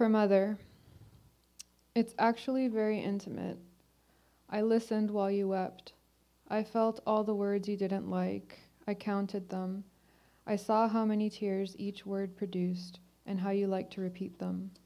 For Mother, it's actually very intimate. I listened while you wept. I felt all the words you didn't like. I counted them. I saw how many tears each word produced and how you liked to repeat them.